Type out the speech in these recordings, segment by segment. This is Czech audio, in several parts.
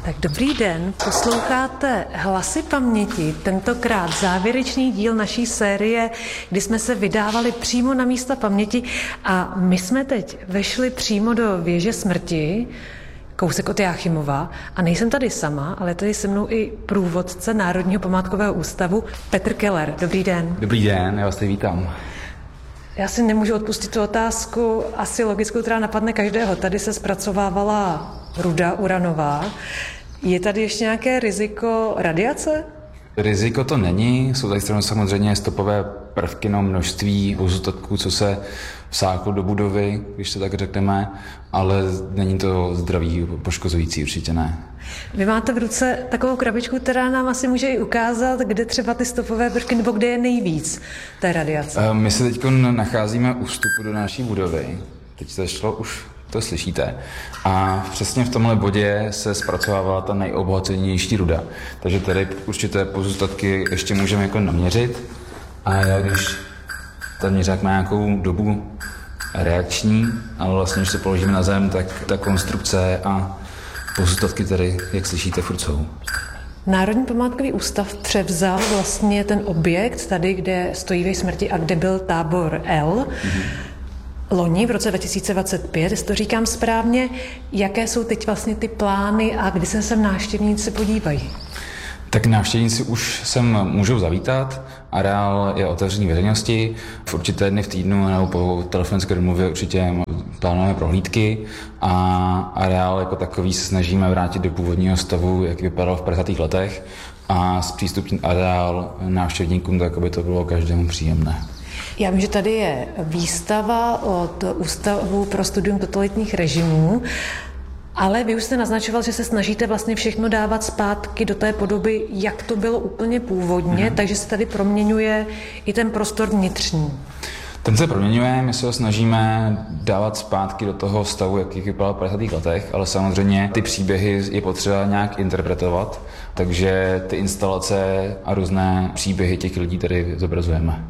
Tak dobrý den, posloucháte Hlasy paměti, tentokrát závěrečný díl naší série, kdy jsme se vydávali přímo na místa paměti a my jsme teď vešli přímo do věže smrti, kousek od Jáchymova, a nejsem tady sama, ale tady se mnou i průvodce Národního památkového ústavu Petr Keller. Dobrý den. Dobrý den, já vás tady vítám. Já si nemůžu odpustit tu otázku, asi logickou, která napadne každého. Tady se zpracovávala ruda uranová. Je tady ještě nějaké riziko radiace? Riziko to není, jsou tady samozřejmě stopové prvky na množství pozůstatků, co se vsáklo do budovy, když to tak řekneme, ale není to zdraví poškozující, určitě ne. Vy máte v ruce takovou krabičku, která nám asi může i ukázat, kde třeba ty stopové prvky, nebo kde je nejvíc té radiace. My se teď nacházíme u vstupu do naší budovy. Teď začalo už to slyšíte. A přesně v tomhle bodě se zpracovávala ta nejobohacenější ruda. Takže tady určité pozůstatky ještě můžeme jako naměřit. A když ten měřák má nějakou dobu reakční, ale vlastně, když se položíme na zem, tak ta konstrukce a pozůstatky tady, jak slyšíte, furt jsou. Národní památkový ústav převzal vlastně ten objekt tady, kde stojí věž smrti a kde byl tábor L. Loni v roce 2025, jestli to říkám správně, jaké jsou teď vlastně ty plány a kdy se sem návštěvníci podívají? Tak návštěvníci už sem můžou zavítat, areál je otevřený veřejnosti, v určité dny v týdnu nebo po telefonické domluvě určitě plánujeme prohlídky a areál jako takový se snažíme vrátit do původního stavu, jak vypadal v 50. letech a zpřístupnit areál návštěvníkům tak, aby to bylo každému příjemné. Já vím, že tady je výstava od Ústavu pro studium totalitních režimů, ale vy už jste naznačoval, že se snažíte vlastně všechno dávat zpátky do té podoby, jak to bylo úplně původně, takže se tady proměňuje i ten prostor vnitřní. Ten se proměňuje, my se ho snažíme dávat zpátky do toho stavu, jaký vypadal v 50. letech, ale samozřejmě ty příběhy je potřeba nějak interpretovat, takže ty instalace a různé příběhy těch lidí tady zobrazujeme.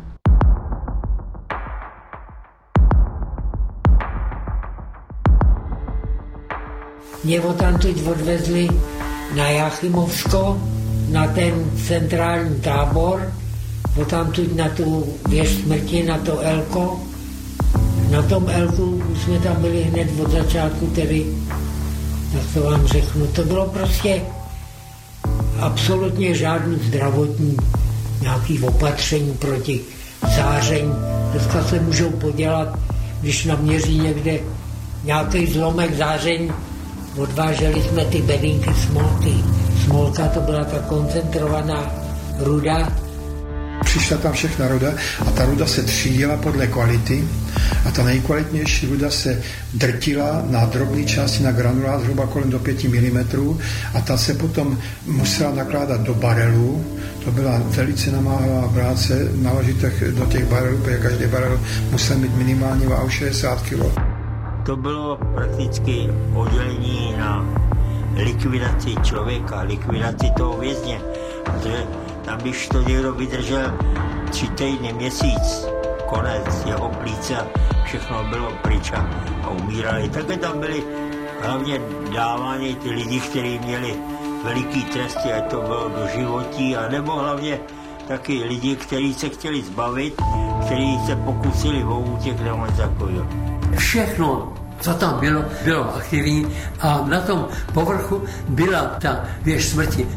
Mě odtamtud odvezli na Jáchymovsko, na ten centrální tábor, odtamtud na tu věž smrti, na to Elko. Na tom Elku jsme tam byli hned od začátku, tedy, tak to vám řeknu. To bylo prostě absolutně žádný zdravotní nějaký opatření proti záření. Dneska se můžou podělat, když naměří někde nějaký zlomek záření. Odváželi jsme ty bedínky smolky. Smolka to byla ta koncentrovaná ruda. Přišla tam všechna ruda a ta ruda se třídila podle kvality a ta nejkvalitnější ruda se drtila na drobné části, na granulát zhruba kolem do 5 mm a ta se potom musela nakládat do barelů. To byla velice namáhavá práce naložit do těch barelů, protože každý barel musel mít minimálně váhu 60 kg. To bylo prakticky oddělení na likvidaci člověka, likvidaci toho vězně, protože tam, když to někdo vydržel 3 týdny, měsíc, konec, jeho plíce, všechno bylo pryč a umírali. Také tam byli hlavně dáváni ty lidi, kteří měli veliký tresty, ať to bylo do životí, a nebo hlavně taky lidi, kteří se chtěli zbavit, kteří se pokusili o útěk nebo něco takového. Všechno, co tam bylo aktivní a na tom povrchu byla ta věž smrti.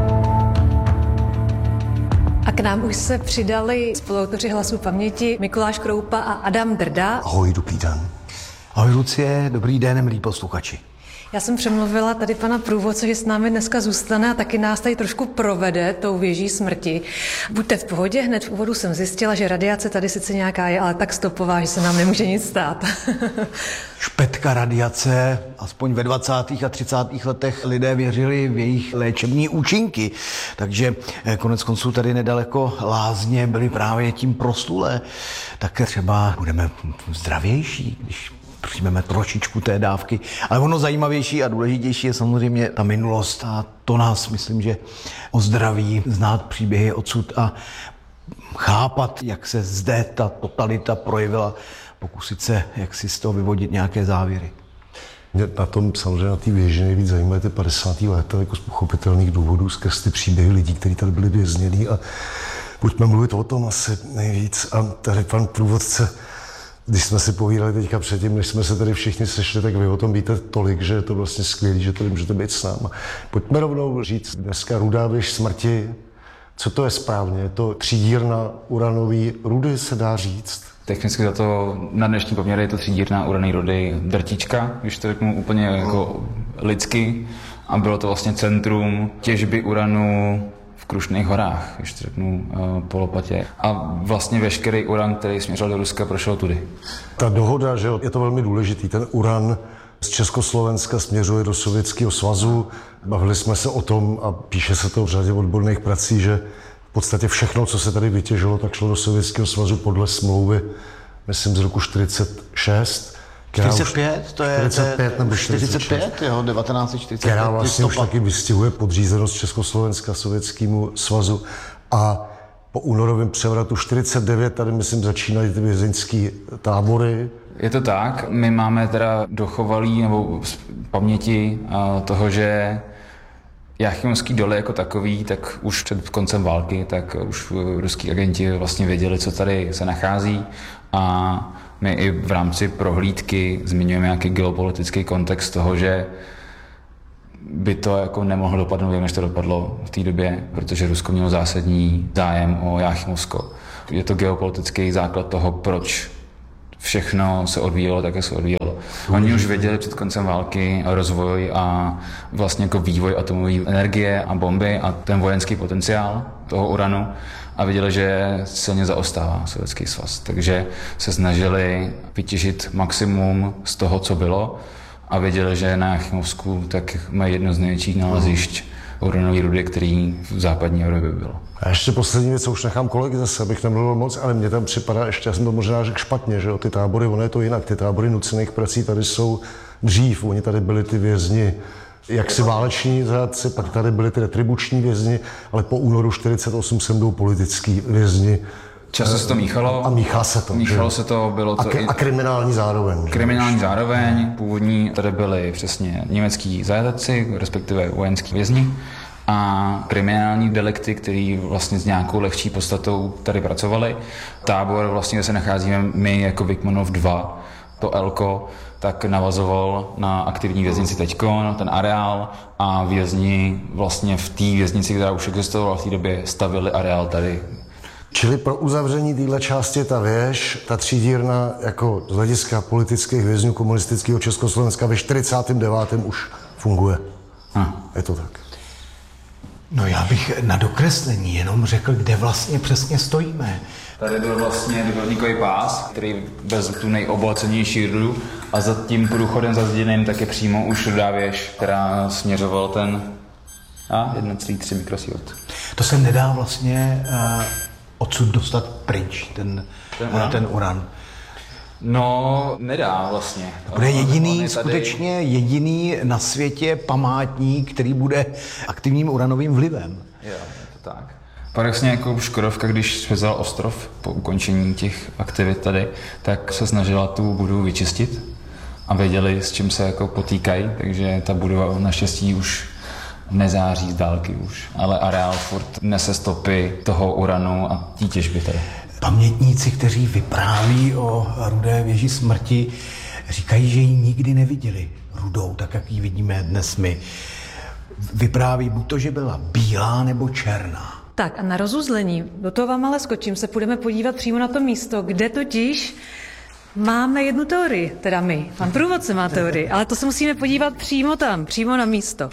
A k nám už se přidali spoluautoři Hlasů paměti Mikuláš Kroupa a Adam Drda. Ahoj, dobrý den. Ahoj, Lucie, dobrý den, milí posluchači. Já jsem přemluvila tady pana průvodce, že s námi dneska zůstane a taky nás tady trošku provede tou věží smrti. Buďte v pohodě, hned v úvodu jsem zjistila, že radiace tady sice nějaká je, ale tak stopová, že se nám nemůže nic stát. Špetka radiace, aspoň ve 20. a 30. letech lidé věřili v jejich léčební účinky, takže konec konců tady nedaleko lázně byly právě tím proslulé. Tak třeba budeme zdravější, když přijmeme trošičku té dávky. Ale ono zajímavější a důležitější je samozřejmě ta minulost a to nás, myslím, že ozdraví, znát příběhy odsud a chápat, jak se zde ta totalita projevila, pokusit se, jak si z toho vyvodit nějaké závěry. Mě na tom samozřejmě na té věži nejvíc zajímají ty 50. léta jako z pochopitelných důvodů, skrz ty příběhy lidí, kteří tady byli věznění a pojďme mluvit o tom asi nejvíc. A tady pan průvodce, když jsme si povídali teďka předtím, než jsme se tady všichni sešli, tak vy o tom víte tolik, že je to vlastně skvělý, že tady můžete být s náma. Pojďme rovnou říct dneska Rudá věž smrti. Co to je správně? Je to třídírna uranové rudy, se dá říct? Technicky za to na dnešní poměry je to třídírna uranové rudy Drtička, když to řeknu úplně jako lidsky. A bylo to vlastně centrum těžby uranu v Krušných horách, když to řeknu po lopatě. A vlastně veškerý uran, který směřoval do Ruska, prošel tudy. Ta dohoda, že je to velmi důležitý, ten uran z Československa směřuje do Sovětského svazu. Bavili jsme se o tom a píše se to v řadě odborných prací, že v podstatě všechno, co se tady vytěžilo, tak šlo do Sovětského svazu podle smlouvy, myslím, z roku 46. 45, to je 45 nebo 45, jo, 1945. Která vlastně už taky vystihuje podřízenost Československa Sovětskému svazu. A po únorovém převratu 49 tady, myslím, začínají ty vězeňské tábory. Je to tak. My máme teda dochovalý nebo paměti toho, že Jáchymovský doly jako takový, tak už před koncem války, tak už ruský agenti vlastně věděli, co tady se nachází a my i v rámci prohlídky zmiňujeme nějaký geopolitický kontext toho, že by to jako nemohlo dopadnout, než to dopadlo v té době, protože Rusko mělo zásadní zájem o Jáchymovsko. Je to geopolitický základ toho, proč všechno se odvíjelo tak, jak se odvíjelo. Oni už věděli před koncem války rozvoj a vlastně jako vývoj atomové energie a bomby a ten vojenský potenciál toho uranu a věděli, že silně zaostává Sovětský svaz. Takže se snažili vytěžit maximum z toho, co bylo a věděli, že na Jáchymovsku tak mají jedno z největších nalezišť uranové rudy, který v západní Evropě bylo. A ještě poslední věc, co už nechám kolegy zase, abych nemluvil moc, ale mně tam připadá, ještě já jsem to možná řekl špatně, že jo, ty tábory, ono je to jinak, ty tábory nucených prací tady jsou dřív, oni tady byli ty vězni, jaksi váleční zrádci, pak tady byli ty retribuční vězni, ale po únoru 48 sem jdou politický vězni. Často se to míchalo. A míchá se to. Míchalo se to, bylo to a kriminální zároveň. Kriminální zároveň, původní tady byli přesně německý zajatci, respektive vojenský vězni a kriminální delikty, který vlastně s nějakou lehčí podstatou tady pracovali. Tábor vlastně, kde se nacházíme my jako Vikmanov 2, to Elko, tak navazoval na aktivní věznici teďko, na ten areál a vězni vlastně v té věznici, která už existovala v té době, stavili areál tady. Čili pro uzavření téhle části ta věž, ta třídírna jako z hlediska politických vězňů komunistického Československa ve 49. už funguje. Je to tak. No já bych na dokreslení jenom řekl, kde vlastně přesně stojíme. Tady byl vlastně dobrodníkový pás, který vezl tu nejobohacenější rudu a za tím průchodem zazděným tak je přímo už Rudá věž, která směřoval ten 1,3 mikrosievert. To se nedá vlastně odsud dostat pryč, ten uran. No, nedá vlastně. Bude jediný, skutečně jediný na světě památník, který bude aktivním uranovým vlivem. Jo, je to tak. Paradoxně jako Škodovka, když svezala ostrov po ukončení těch aktivit tady, tak se snažila tu budovu vyčistit a věděli, s čím se jako potýkají, takže ta budova naštěstí už nezáří z dálky už, ale areál furt nese stopy toho uranu a té těžby tady. Pamětníci, kteří vypráví o Rudé věži smrti, říkají, že ji nikdy neviděli rudou, tak jak ji vidíme dnes my. Vypráví buď to, že byla bílá nebo černá. Tak a na rozuzlení, do toho vám ale skočím, se půjdeme podívat přímo na to místo, kde totiž máme jednu teorii, teda my. Pan průvodce má teorii, ale to se musíme podívat přímo tam, přímo na místo.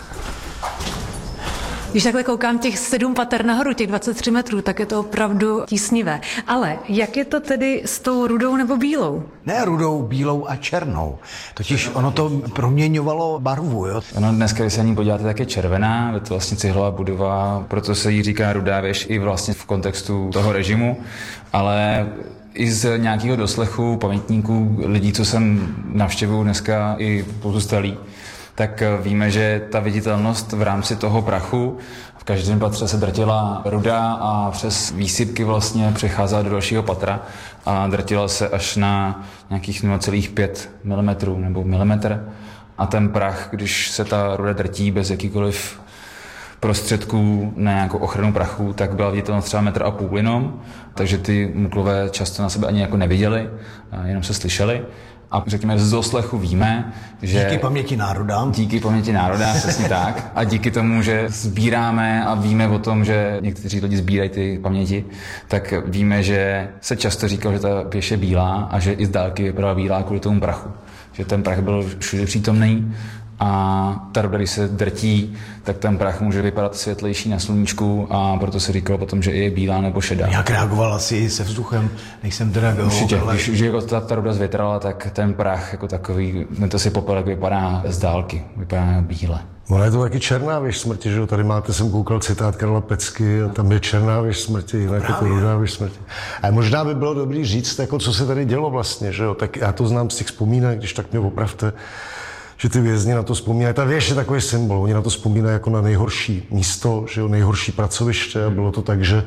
Když takhle koukám těch 7 pater nahoru, těch 23 metrů, tak je to opravdu tísnivé. Ale jak je to tedy s tou rudou nebo bílou? Ne rudou, bílou a černou. Totiž ono to proměňovalo barvu, jo? Ono dneska, když se ní podíváte, tak je červená, je to vlastně cihlová budova, proto se jí říká Rudá věž i vlastně v kontextu toho režimu, ale i z nějakého doslechu pamětníků, lidí, co jsem navštěvuju dneska i pozůstalí, tak víme, že ta viditelnost v rámci toho prachu v každém patře se drtila ruda a přes výsypky vlastně přecházela do dalšího patra a drtila se až na nějakých 0,5 mm nebo milimetr A ten prach, když se ta ruda drtí bez jakýkoliv prostředků na nějakou ochranu prachu, tak byla viditelnost třeba 1,5 metru jenom, takže ty muklové často na sebe ani jako neviděli, jenom se slyšeli. A řekněme, z doslechu víme, že... Díky paměti národa. Díky paměti národa, přesně tak. A díky tomu, že sbíráme a víme o tom, že někteří lidi sbírají ty paměti, tak víme, že se často říkalo, že ta věž je bílá a že i z dálky vypadala bílá kvůli tomu prachu. Že ten prach byl všude přítomný a ta ruda, když se drtí, tak ten prach může vypadat světlejší na sluníčku a proto se říkalo potom, že je bílá nebo šedá. Jak reagoval asi se vzduchem, nejsem teda geolog. Určitě, když jako ta ruda zvětrala, tak ten prach jako takový, to si popelek vypadá z dálky, vypadá bíle. Ona je to taky černá věž smrti, že jo? Tady máte, jsem koukal citát Karla Pecky, a tam je černá věž smrti, jinak je to rudá věž smrti. A možná by bylo dobrý říct, jako, co se tady dělo vlastně, že jo? Tak já to znám z těch vzpomínek, když tak mě opravte, že ty vězni na to vzpomínají. Ta věž je takový symbol, oni na to vzpomínají jako na nejhorší místo, že jo? Nejhorší pracoviště a bylo to tak, že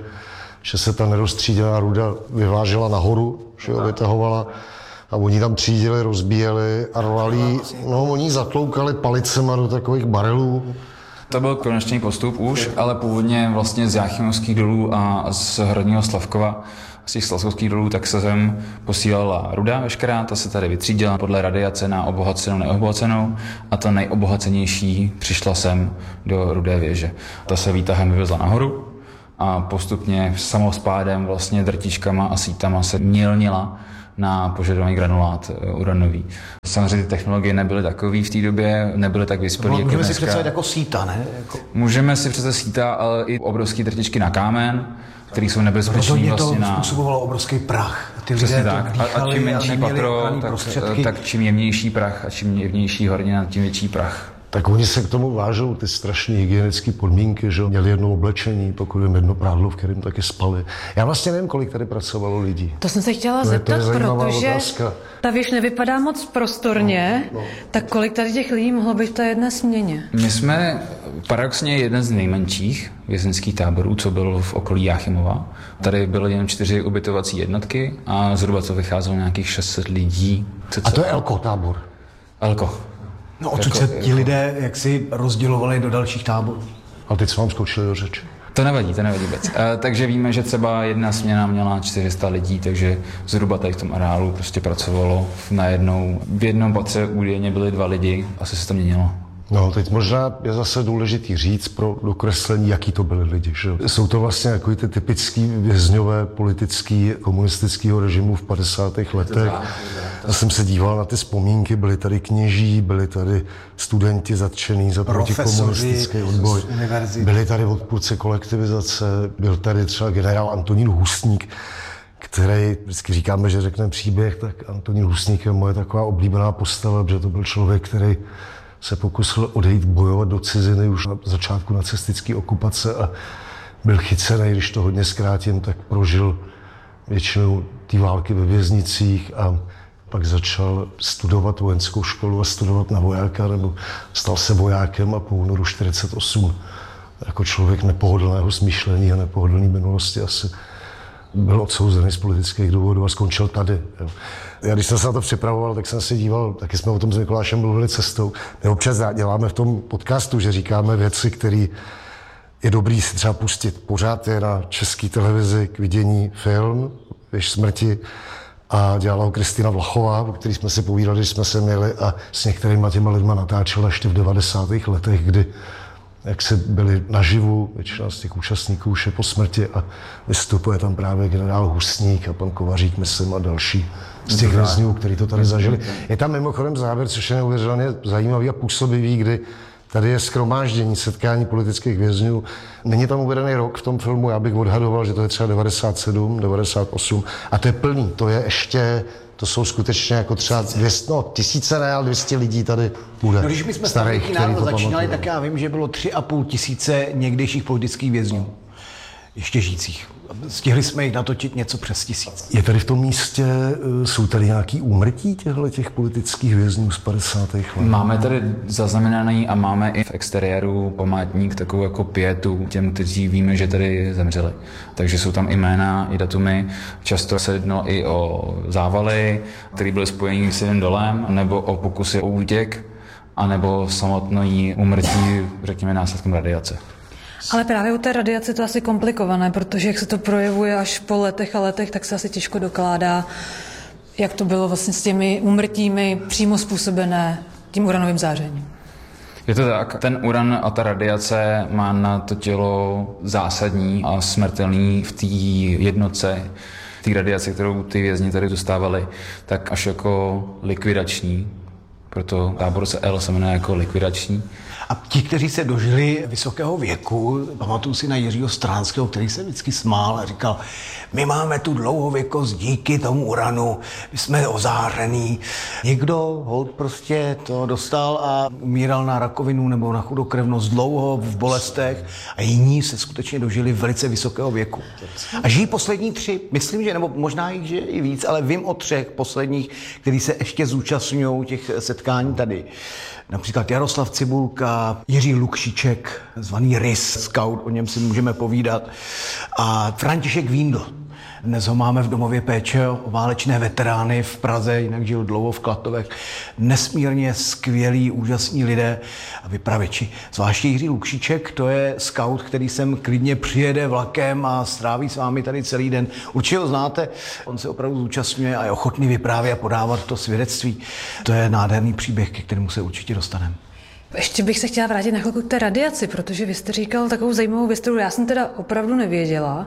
se ta neroztříděná ruda vyvážela nahoru, že jo? Vytahovala. A oni tam třídili, rozbíjeli a rvali, no oni zatloukali palicema do takových barelů. To byl konečný postup už, ale původně vlastně z Jáchymovských dolů a z Hradního Slavkova, z těch slavkovských dolů, tak se sem posílala ruda veškerá, ta se tady vytřídila podle radiace na obohacenou, neobohacenou a ta nejobohacenější přišla sem do Rudé věže. Ta se výtahem vyvezla nahoru a postupně samospádem vlastně drtičkama a sítama se mělnila na požadovaný granulát uranový. Samozřejmě ty technologie nebyly takový v té době, nebyly tak vyspělý jako dneska. Můžeme si představit jako síta, ne? Můžeme si představit síta, ale i obrovské drtičky na kámen, které jsou nebezpečné vlastně to způsobovalo obrovský prach. Ty přesně tak. A čím menší patro, tak čím jemnější prach a čím jemnější hornina, tím větší prach. Tak oni se k tomu vážou, ty strašné hygienické podmínky, že měli jedno oblečení, pokud jim jedno prádlo, v kterém taky spali. Já vlastně nevím, kolik tady pracovalo lidí. To jsem se chtěla zeptat, protože ta věž nevypadá moc prostorně, tak kolik tady těch lidí mohlo být v té jedné směně? My jsme paradoxně jeden z nejmenších vězeňských táborů, co byl v okolí Jáchymova. Tady byly jen 4 ubytovací jednotky a zhruba to vycházelo nějakých 600 lidí. A to je Elko tábor? Elko. No odsud se ti lidé jaksi rozdělovali do dalších táborů. A teď jsme vám skočili do řeči. To nevadí vůbec. Takže víme, že třeba jedna směna měla 400 lidí, takže zhruba tady v tom areálu prostě pracovalo v jednom patře údajně byli 2 lidi, asi se to měnilo. No, teď možná je zase důležitý říct pro dokreslení, jaký to byli lidi. Že? Jsou to vlastně jako ty typický vězňové politický komunistického režimu v 50. letech. Já jsem se díval na ty vzpomínky, byli tady kněží, byli tady studenti zatčený za protikomunistický odboj, byli tady odpůrci kolektivizace, byl tady třeba generál Antonín Husník, který, vždycky říkáme, že řekne příběh, tak Antonín Husník je moje taková oblíbená postava, protože to byl člověk, který se pokusil odejít bojovat do ciziny už na začátku nacistické okupace a byl chycený, když to hodně zkrátím, tak prožil většinou té války ve věznicích a pak začal studovat vojenskou školu a studovat na vojáka, nebo stal se vojákem a po únoru 1948 jako člověk nepohodlného smýšlení a nepohodlné minulosti asi byl odsouzený z politických důvodů a skončil tady. Jo. Já když jsem se na to připravoval, tak jsem se díval, taky jsme o tom s Mikulášem mluvili cestou. My občas děláme v tom podcastu, že říkáme věci, které je dobrý si třeba pustit. Pořád je na české televizi k vidění film Věž smrti a dělala ho Kristýna Vlachová, o který jsme si povídali, když jsme se měli a s některýma těma lidma natáčela ještě v 90. letech, kdy jak se byli naživu, většina z těch účastníků už je po smrti a vystupuje tam právě generál Husník a pan Kovařík, myslím, a další z těch vězňů, kteří to tady zažili. Je tam mimochodem závěr, což je neuvěřitelně zajímavý a působivý, kdy tady je shromáždění, setkání politických vězňů. Není tam uvedený rok v tom filmu, já bych odhadoval, že to je třeba 97, 98 a to je plný, to je ještě... To jsou skutečně jako třeba 200, tisíce, ne, ale 200 lidí tady bude. No, když my jsme starých národ začínali, tak já vím, že bylo 3,5 tisíce někdejších politických vězňů, ještě žijících. Stihli jsme jich natočit něco přes 1000. Je tady v tom místě, jsou tady nějaký úmrtí těch politických vězňů z 50. let? Máme tady zaznamenaný a máme i v exteriéru památník, takovou jako pietu těm, kteří víme, že tady zemřeli. Takže jsou tam i jména, i datumy. Často se jednalo i o závaly, které byly spojeny s jedním dolem, nebo o pokusy o útěk. anebo samotný úmrtí, řekněme, následkem radiace. Ale právě u té radiace to asi komplikované, protože jak se to projevuje až po letech a letech, tak se asi těžko dokládá, jak to bylo vlastně s těmi úmrtími přímo způsobené tím uranovým zářením. Je to tak. Ten uran a ta radiace má na to tělo zásadní a smrtelný v té jednotce, té radiace, kterou ty vězni tady dostávali, tak až jako likvidační. Proto tábor L se jmenuje jako likvidační. A ti, kteří se dožili vysokého věku, pamatuju si na Jiřího Stránského, který se vždycky smál a říkal, my máme tu dlouhověkost díky tomu uranu, my jsme ozářený. Někdo holt prostě to dostal a umíral na rakovinu nebo na chudokrevnost dlouho v bolestech a jiní se skutečně dožili velice vysokého věku. A žijí poslední 3, myslím, že, nebo možná jich žije i víc, ale vím o 3 posledních, kteří se ještě zúčastňují těch setkání tady. Například Jaroslav Cibulka, Jiří Lukšiček, zvaný Rys, scout, o něm si můžeme povídat, a František Víndl. Dnes ho máme v domově péče o válečné veterány v Praze, jinak žil dlouho v Klatovech. Nesmírně skvělí, úžasní lidé a vypravěči. Zvláště Jiří Lukšiček, to je scout, který sem klidně přijede vlakem a stráví s vámi tady celý den. Určitě ho znáte, on se opravdu zúčastňuje a je ochotný vyprávět a podávat to svědectví. To je nádherný příběh, ke kterému se určitě dostaneme. Ještě bych se chtěla vrátit na chvilku k té radiaci, protože vy jste říkal takovou zajímavou věc, kterou já jsem teda opravdu nevěděla,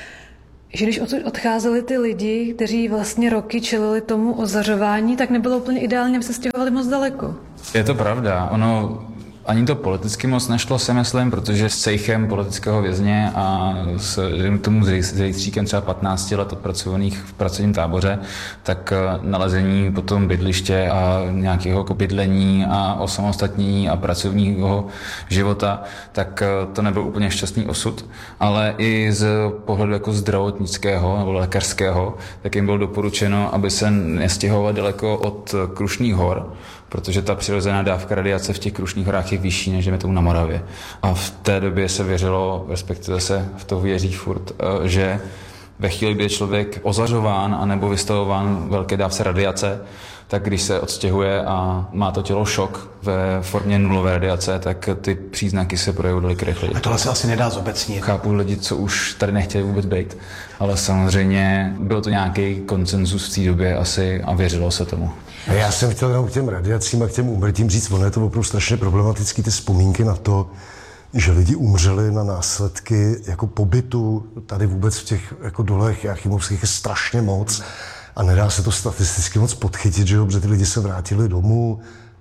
že když odsud odcházeli ty lidi, kteří vlastně roky čelili tomu ozařování, tak nebylo úplně ideálně, aby se stěhovali moc daleko. Je to pravda. Ono ani to politicky moc nešlo, si myslím, protože s cejchem politického vězně a s tomu rejstříkem třeba 15 let odpracovaných v pracovním táboře, tak nalezení potom bydliště a nějakého bydlení a osamostatnění a pracovního života, tak to nebyl úplně šťastný osud, ale i z pohledu jako zdravotnického nebo lékařského, tak jim bylo doporučeno, aby se nestěhovali daleko od Krušných hor, protože ta přirozená dávka radiace v těch Krušných horách je vyšší, než je tomu na Moravě. A v té době se věřilo, respektive se v to věří furt, že ve chvíli, kdy je člověk ozařován anebo vystavován velké dávce radiace, tak když se odstěhuje a má to tělo šok ve formě nulové radiace, tak ty příznaky se projevují daleko rychleji. A tohle se asi nedá zobecnit. Chápu lidi, co už tady nechtěli vůbec být, ale samozřejmě byl to nějaký konsenzus v té době asi a věřilo se tomu. A já jsem chtěl jenom k těm radiacím a k těm úmrtím říct, ono je to opravdu strašně problematický, ty vzpomínky na to, že lidi umřeli na následky jako pobytu tady vůbec v těch jako dolech Jáchymovských je strašně moc a nedá se to statisticky moc podchytit, že jo, protože ty lidi se vrátili domů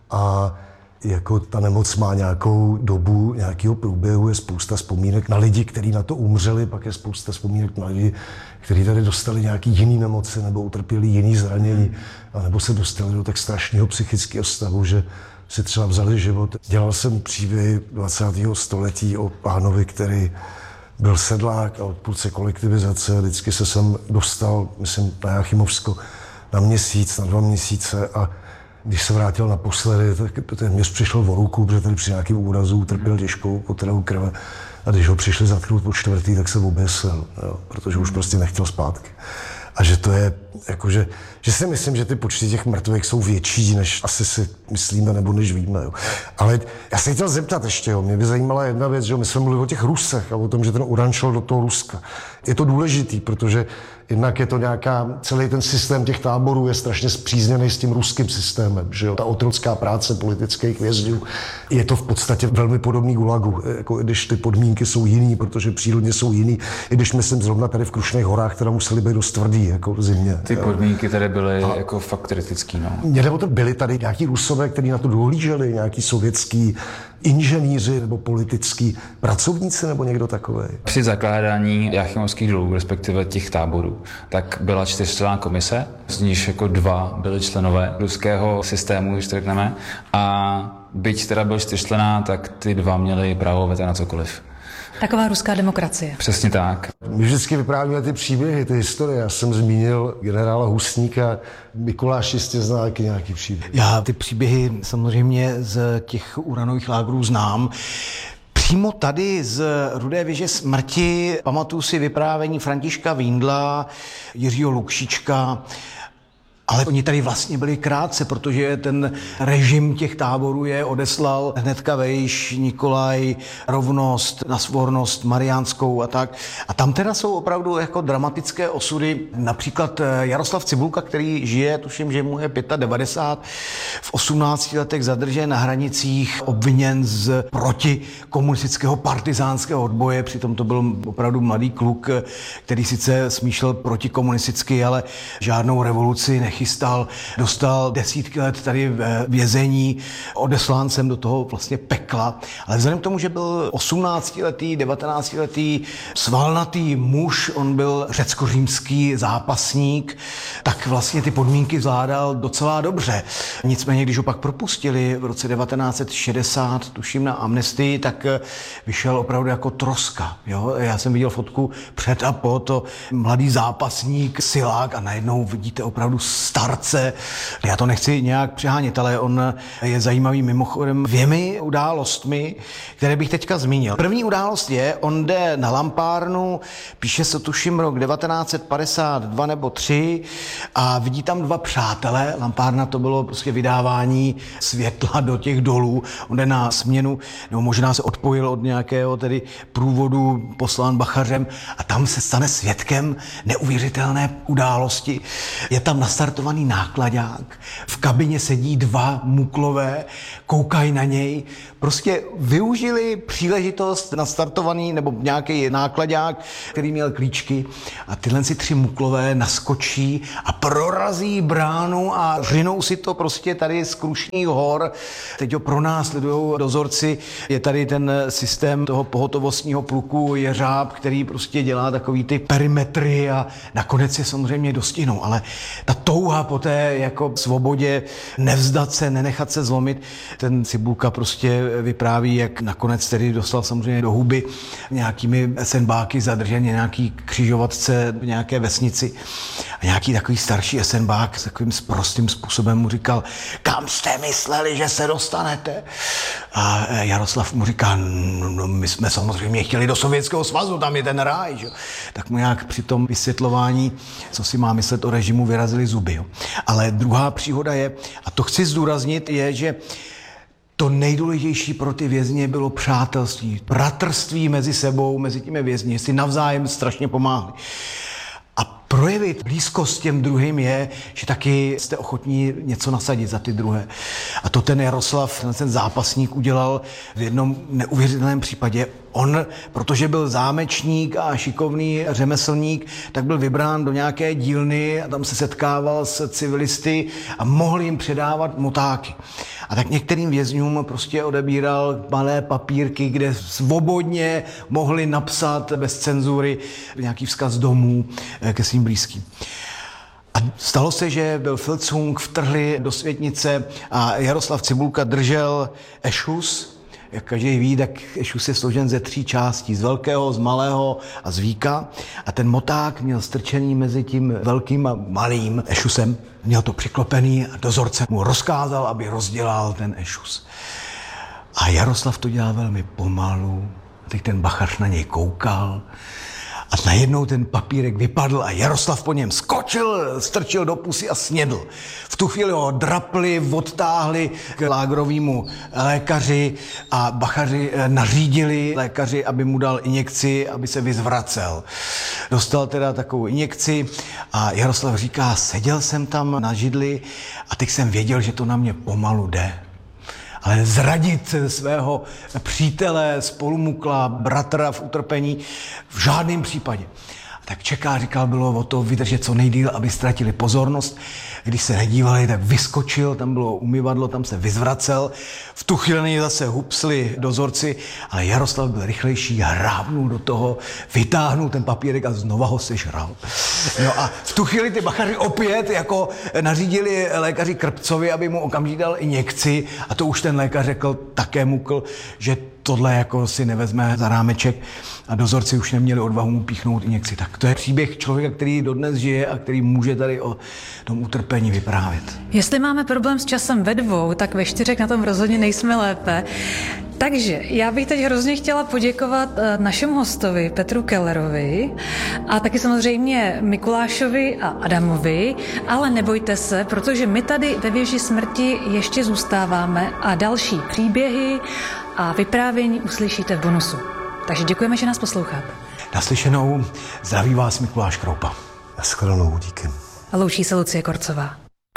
a jako ta nemoc má nějakou dobu, nějakého průběhu, je spousta vzpomínek na lidi, kteří na to umřeli, pak je spousta vzpomínek na lidi, kteří tady dostali nějaký jiný nemoci nebo utrpěli jiný zranění, nebo se dostali do tak strašného psychického stavu, že si třeba vzali život. Dělal jsem příběhy 20. století o pánovi, který byl sedlák a odpůrce kolektivizace. Vždycky se sem dostal, myslím, na Jáchymovsko na měsíc, na 2 měsíce a když se vrátil naposledy, tak ten měř přišel o ruku, protože tady při nějakým úrazu trpěl těžkou potravu krve. A když ho přišli zatknout po 4., tak se oběsil, jo, protože už prostě nechtěl zpátky. A že to je, jakože, že si myslím, že ty počty těch mrtvých jsou větší, než asi si myslíme nebo než víme. Jo. Ale já se chtěl zeptat ještě, jo. Mě by zajímala jedna věc, že jo. My jsme mluvili o těch Rusech a o tom, že ten uran šel do toho Ruska. Je to důležitý, protože jednak je to celý ten systém těch táborů je strašně spřízněný s tím ruským systémem, že jo. Ta otrocká práce politických vězňů je to v podstatě velmi podobný gulagu, jako i když ty podmínky jsou jiný, protože přírodně jsou jiný, i když myslím zrovna tady v Krušných horách, teda museli být dost tvrdý, jako v zimě. Ty podmínky tady byly jako fakt kritický, no. Nebo to byli tady nějaký Rusové, kteří na to dohlíželi, nějaký sovětský inženýři nebo politický pracovníci nebo někdo takový. Při zakládání Jáchymovských dolů, respektive těch táborů, tak byla 4členná komise, z níž jako 2 byli členové ruského systému, když to řekneme, a byť teda byl 4členná, tak ty 2 měli právo veta na cokoliv. Taková ruská demokracie. Přesně tak. My vždycky vyprávíme ty příběhy, ty historie. Já jsem zmínil generála Husníka, Mikuláš jistě zná nějaký příběh. Já ty příběhy samozřejmě z těch uranových lágrů znám. Přímo tady z Rudé věže smrti pamatuju si vyprávění Františka Víndla, Jiřího Lukšička Ale oni tady vlastně byli krátce, protože ten režim těch táborů je odeslal hnedka vejš, Nikolaj, Rovnost, na Svornost, Mariánskou a tak. A tam teda jsou opravdu jako dramatické osudy. Například Jaroslav Cibulka, který žije, tuším, že mu je 95, v 18 letech zadržen na hranicích, obviněn z protikomunistického partizánského odboje. Přitom to byl opravdu mladý kluk, který sice smýšlel protikomunisticky, ale žádnou revoluci nechystal. Dostal desítky let tady ve vězení, odeslán jsem do toho vlastně pekla. Ale vzhledem k tomu, že byl 18letý, 19letý svalnatý muž, on byl řecko-římský zápasník, tak vlastně ty podmínky zvládal docela dobře. Nicméně, když ho pak propustili v roce 1960, tuším na amnestii, tak vyšel opravdu jako troska. Jo? Já jsem viděl fotku před a po, to mladý zápasník, silák a najednou vidíte opravdu starce. Já to nechci nějak přehánět, ale on je zajímavý mimochodem 2 událostmi, které bych teďka zmínil. První událost je, on jde na lampárnu, píše se tuším rok 1952 nebo 3 a vidí tam 2 přátelé. Lampárna to bylo prostě vydávání světla do těch dolů. On jde na směnu, nebo možná se odpojil od nějakého tedy průvodu poslán Bachařem a tam se stane svědkem neuvěřitelné události. Je tam nastartovaný náklaďák, v kabině sedí 2 muklové, koukají na něj, prostě využili příležitost nastartovaný nebo nějaký náklaďák, který měl klíčky a tyhle 3 muklové naskočí a prorazí bránu a řinou si to prostě tady z Krušných hor. Teď ho pronásledujou dozorci, je tady ten systém toho pohotovostního pluku Jeřáb, který prostě dělá takový ty perimetry a nakonec je samozřejmě dostihnou, ale ta touha po té jako svobodě, nevzdat se, nenechat se zlomit, ten Cibulka prostě vypráví, jak nakonec tedy dostal samozřejmě do huby nějakými esenbáky zadržen nějaký křižovatce v nějaké vesnici a nějaký takový starší esenbák s takovým prostým způsobem mu říkal, kam jste mysleli, že se dostanete? A Jaroslav mu říká, no, my jsme samozřejmě chtěli do Sovětského svazu, tam je ten ráj. Že? Tak mu nějak při tom vysvětlování, co si má myslet o režimu, vyrazili zuby. Jo? Ale druhá příhoda je, a to chci zdůraznit, je, že to nejdůležitější pro ty vězně bylo přátelství, bratrství mezi sebou, mezi těmi vězni, si navzájem strašně pomáhali. A projevit blízkost těm druhým je, že taky jste ochotní něco nasadit za ty druhé. A to ten Jaroslav, ten zápasník, udělal v jednom neuvěřitelném případě. On, protože byl zámečník a šikovný řemeslník, tak byl vybrán do nějaké dílny a tam se setkával s civilisty a mohl jim předávat motáky. A tak některým vězňům prostě odebíral malé papírky, kde svobodně mohli napsat bez cenzury nějaký vzkaz domů ke svým blízkým. A stalo se, že byl Filcung, vtrhli do světnice a Jaroslav Cibulka držel ešus. Jak každý ví, tak ešus je složen ze 3 částí, z velkého, z malého a z víka. A ten moták měl strčený mezi tím velkým a malým ešusem. Měl to přiklopený a dozorce mu rozkázal, aby rozdělal ten ešus. A Jaroslav to dělal velmi pomalu. A teď ten bachař na něj koukal. A najednou ten papírek vypadl a Jaroslav po něm skočil, strčil do pusy a snědl. V tu chvíli ho drapli, odtáhli k lágrovému lékaři a bachaři nařídili lékaři, aby mu dal injekci, aby se vyzvracel. Dostal teda takovou injekci a Jaroslav říká, seděl jsem tam na židli a teď jsem věděl, že to na mě pomalu jde. Ale zradit svého přítele, spolumukla, bratra v utrpení v žádném případě. A tak čeká, říkal, bylo o to vydržet co nejdýl, aby ztratili pozornost. Když se nedívali, tak vyskočil, tam bylo umyvadlo, tam se vyzvracel. V tu chvíli zase hupsli dozorci, ale Jaroslav byl rychlejší, hrábnul do toho, vytáhnul ten papírek a znova ho sežral. No a v tu chvíli ty bachaři opět jako nařídili lékaři Krpcovi, aby mu okamžitě dal injekci a to už ten lékař řekl, také mukl, že tohle jako si nevezme za rámeček a dozorci už neměli odvahu mu píchnout injekci. Tak to je příběh člověka, který dodnes žije a který může tady o tom utrpení vyprávět. Jestli máme problém s časem ve 2, tak ve 4 na tom rozhodně nejsme lépe. Takže já bych teď hrozně chtěla poděkovat našemu hostovi Petru Kellerovi a taky samozřejmě Mikulášovi a Adamovi, ale nebojte se, protože my tady ve Věži smrti ještě zůstáváme a další příběhy a vyprávění uslyšíte v bonusu. Takže děkujeme, že nás posloucháte. Naslyšenou, zdraví vás Mikuláš Kroupa. Naschledanou, díky. A loučí se Lucie Korcová.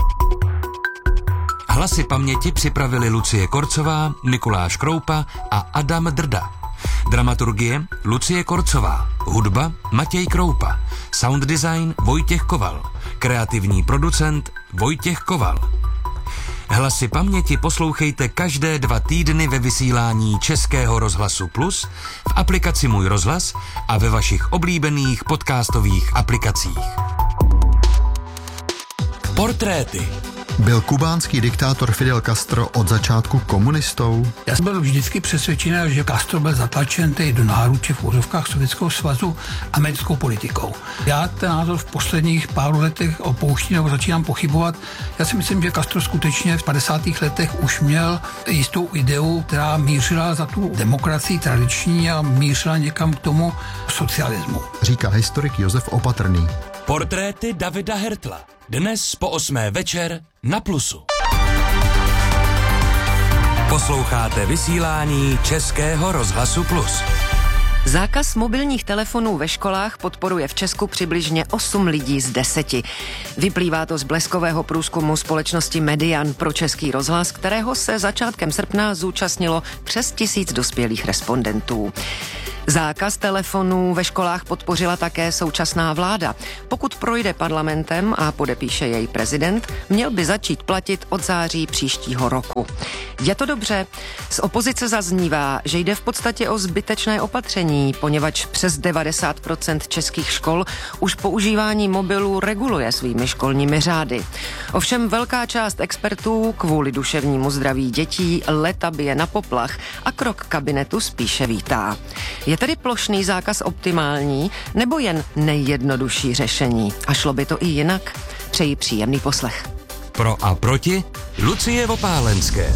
Hlasy paměti připravili Lucie Korcová, Mikuláš Kroupa a Adam Drda. Dramaturgie Lucie Korcová, hudba Matěj Kroupa, sound design Vojtěch Koval, kreativní producent Vojtěch Koval. Hlasy paměti poslouchejte každé 2 týdny ve vysílání Českého rozhlasu Plus, v aplikaci Můj rozhlas a ve vašich oblíbených podcastových aplikacích. Portréty. Byl kubánský diktátor Fidel Castro od začátku komunistou? Já jsem byl vždycky přesvědčený, že Castro byl zatlačen do náruče v úzovkách Sovětského svazu americkou politikou. Já ten názor v posledních pár letech opouštím nebo začínám pochybovat. Já si myslím, že Castro skutečně v 50. letech už měl jistou ideu, která mířila za tu demokracii tradiční a mířila někam k tomu socialismu. Říká historik Josef Opatrný. Portréty Davida Hertla. Dnes po 8. večer na Plusu. Posloucháte vysílání Českého rozhlasu Plus. Zákaz mobilních telefonů ve školách podporuje v Česku přibližně 8 lidí z 10. Vyplývá to z bleskového průzkumu společnosti Median pro Český rozhlas, kterého se začátkem srpna zúčastnilo přes 1000 dospělých respondentů. Zákaz telefonů ve školách podpořila také současná vláda. Pokud projde parlamentem a podepíše jej prezident, měl by začít platit od září příštího roku. Je to dobře? Z opozice zaznívá, že jde v podstatě o zbytečné opatření, poněvadž přes 90% českých škol už používání mobilů reguluje svými školními řády. Ovšem velká část expertů kvůli duševnímu zdraví dětí leta bije na poplach a krok kabinetu spíše vítá. Je tedy plošný zákaz optimální nebo jen nejjednodušší řešení? A šlo by to i jinak? Přeji příjemný poslech. Pro a proti Lucie Vopálenské.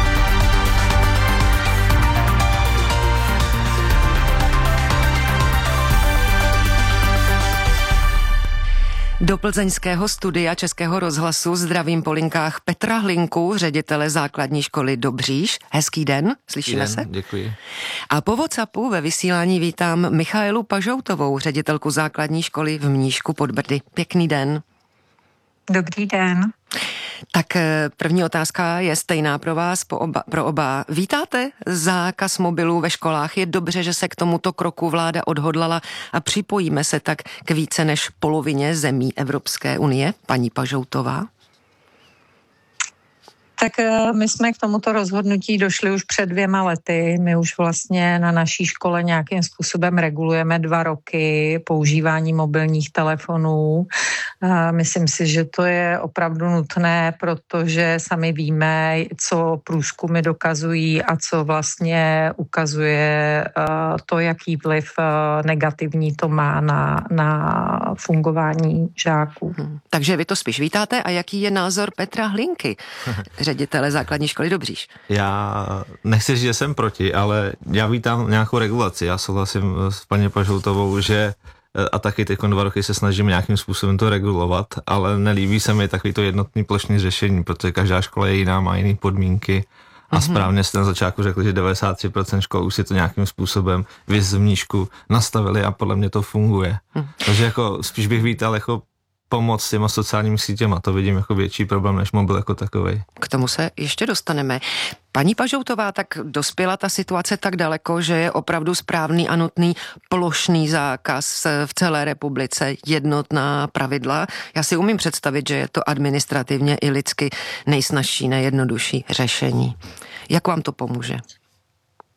Do plzeňského studia Českého rozhlasu zdravím po linkách Petra Hlinku, ředitele základní školy Dobříš. Hezký den, slyšíme se? Děkuji. A po WhatsAppu ve vysílání vítám Michaelu Pažoutovou, ředitelku základní školy v Mníšku pod Brdy. Pěkný den. Dobrý den. Tak první otázka je stejná pro vás, pro oba. Vítáte zákaz mobilů ve školách? Je dobře, že se k tomuto kroku vláda odhodlala a připojíme se tak k více než polovině zemí Evropské unie? Paní Pažoutová. Tak my jsme k tomuto rozhodnutí došli už před 2 lety. My už vlastně na naší škole nějakým způsobem regulujeme 2 roky používání mobilních telefonů. Myslím si, že to je opravdu nutné, protože sami víme, co průzkumy dokazují a co vlastně ukazuje to, jaký vliv negativní to má na fungování žáků. Takže vy to spíš vítáte. A jaký je názor Petra Hlinky, ředitele základní školy Dobříš? Já nechci říct, že jsem proti, ale já vítám nějakou regulaci. Já souhlasím s paní Pažoutovou, že a taky teď 2 roky se snažíme nějakým způsobem to regulovat, ale nelíbí se mi takový to jednotný plošný řešení, protože každá škola je jiná, má jiné podmínky a správně jste na začátku řekli, že 93% škol už si to nějakým způsobem v Mníšku nastavili a podle mě to funguje. Takže jako spíš bych vítal jako pomoc s těma sociálními sítěma, to vidím jako větší problém než mobil jako takovej. K tomu se ještě dostaneme. Paní Pažoutová, tak dospěla ta situace tak daleko, že je opravdu správný a nutný plošný zákaz v celé republice, jednotná pravidla. Já si umím představit, že je to administrativně i lidsky nejsnazší, nejjednodušší řešení. Jak vám to pomůže?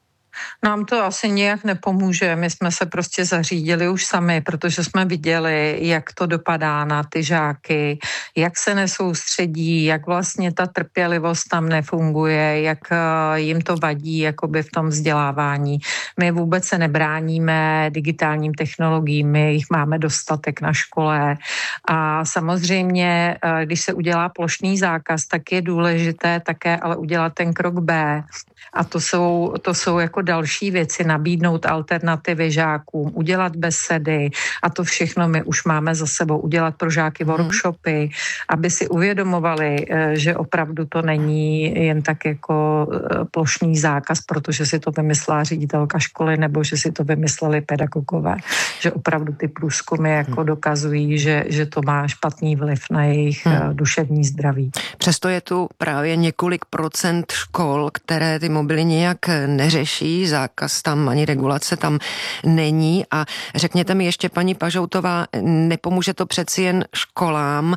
Nám to asi nijak nepomůže. My jsme se prostě zařídili už sami, protože jsme viděli, jak to dopadá na ty žáky, jak se nesoustředí, jak vlastně ta trpělivost tam nefunguje, jak jim to vadí jakoby v tom vzdělávání. My vůbec se nebráníme digitálním technologiím, my jich máme dostatek na škole a samozřejmě, když se udělá plošný zákaz, tak je důležité také ale udělat ten krok B. A to jsou jako další věci, nabídnout alternativy žákům, udělat besedy a to všechno my už máme za sebou, udělat pro žáky workshopy, aby si uvědomovali, že opravdu to není jen tak jako plošný zákaz, protože si to vymyslela ředitelka školy nebo že si to vymysleli pedagogové, že opravdu ty průzkumy jako dokazují, že to má špatný vliv na jejich duševní zdraví. Přesto je tu právě několik procent škol, které ty mobily nějak neřeší, zákaz tam ani regulace tam není a řekněte mi ještě, paní Pažoutová, nepomůže to přeci jen školám,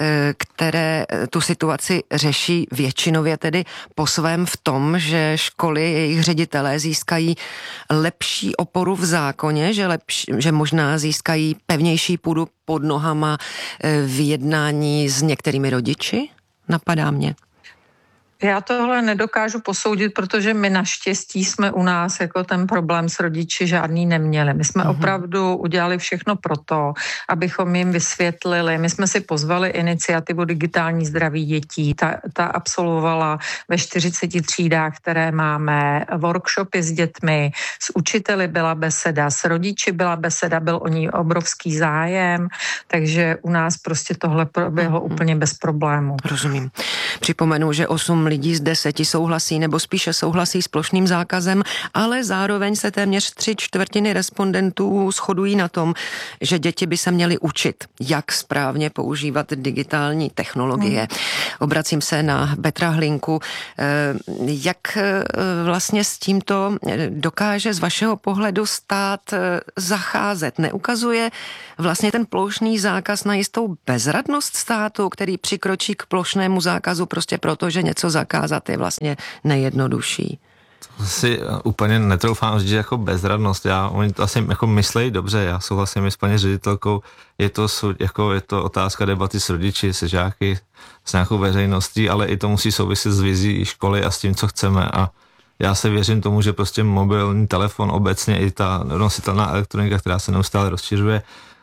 které tu situaci řeší většinově tedy po svém v tom, že školy, jejich ředitelé získají lepší oporu v zákoně, že možná získají pevnější půdu pod nohama v jednání s některými rodiči? Napadá mě. Já tohle nedokážu posoudit, protože my naštěstí jsme u nás jako ten problém s rodiči žádný neměli. My jsme opravdu udělali všechno proto, abychom jim vysvětlili. My jsme si pozvali iniciativu Digitální zdraví dětí. Ta absolvovala ve 40 třídách, které máme, workshopy s dětmi, s učiteli byla beseda, s rodiči byla beseda, byl o ní obrovský zájem, takže u nás prostě tohle proběhlo úplně bez problému. Rozumím. Připomenu, že 8 lidí z 10 souhlasí nebo spíše souhlasí s plošným zákazem, ale zároveň se téměř 3/4 respondentů shodují na tom, že děti by se měly učit, jak správně používat digitální technologie. Obracím se na Petra Hlinku. Jak vlastně s tímto dokáže z vašeho pohledu stát zacházet? Neukazuje vlastně ten plošný zákaz na jistou bezradnost státu, který přikročí k plošnému zákazu prostě proto, že něco zakázat je vlastně nejjednodušší? To si úplně netroufám říct, že jako bezradnost. Oni to asi jako myslejí dobře, já souhlasím s paní ředitelkou, je to otázka debaty s rodiči, se žáky, s nějakou veřejností, ale i to musí souviset s vizí školy a s tím, co chceme a já se věřím tomu, že prostě mobilní telefon obecně i ta nositelná elektronika, která se neustále rozšiřuje,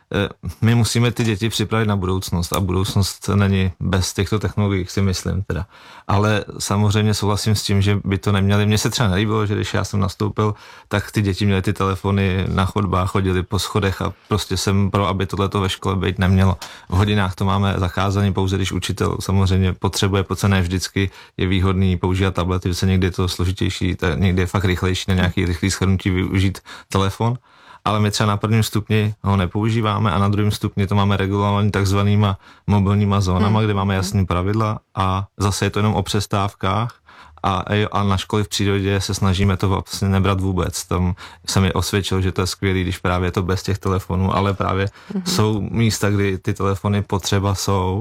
my musíme ty děti připravit na budoucnost a budoucnost není bez těchto technologií, si myslím teda. Ale samozřejmě souhlasím s tím, že by to neměli. Mně se třeba nelíbilo, že když já jsem nastoupil, tak ty děti měly ty telefony na chodbách, chodili po schodech a prostě jsem pro, aby tohleto ve škole být nemělo. V hodinách to máme zakázané pouze, když učitel samozřejmě potřebuje, protože ne vždycky je výhodný používat tablety, protože někdy je to složitější, někdy je fakt rychlejší na nějaký rychlý shrnutí využít telefon. Ale my třeba na prvním stupni ho nepoužíváme a na druhém stupni to máme regulovaný takzvanýma mobilníma zónama, kde máme jasný pravidla a zase je to jenom o přestávkách a na školy v přírodě se snažíme to vlastně nebrat vůbec. Tam se mi osvědčil, že to je skvělý, když právě je to bez těch telefonů, ale právě jsou místa, kdy ty telefony potřeba jsou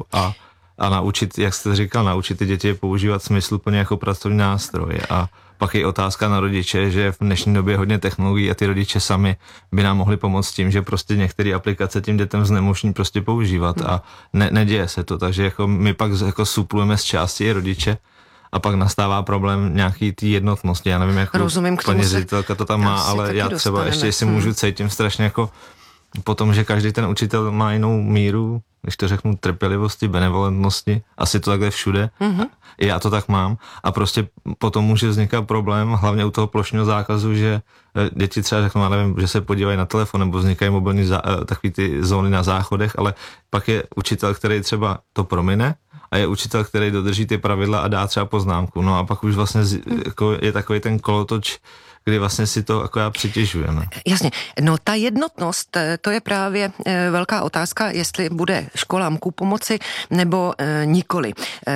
a naučit, jak jste říkal, naučit ty děti používat smysluplně jako pracovní nástroj a pak je otázka na rodiče, že v dnešní době je hodně technologií a ty rodiče sami by nám mohli pomoct tím, že prostě některé aplikace tím dětem znemožní prostě používat a neděje se to, takže jako my pak jako suplujeme z části i rodiče a pak nastává problém nějaký té jednotnosti. Já nevím, jak paní ředitelka to tam má, ale já třeba ještě, jestli můžu cítím strašně jako potom, že každý ten učitel má jinou míru, když to řeknu, trpělivosti, benevolentnosti, asi to takhle všude, i já to tak mám a prostě potom může vznikat problém, hlavně u toho plošného zákazu, že děti třeba řeknou, nevím, že se podívají na telefon nebo vznikají mobilní takový ty zóny na záchodech, ale pak je učitel, který třeba to promine a je učitel, který dodrží ty pravidla a dá třeba poznámku, no a pak už vlastně jako je takový ten kolotoč, kdy vlastně si to jako já přitěžujeme. Jasně. No ta jednotnost, to je právě velká otázka, jestli bude školám ku pomoci nebo nikoli.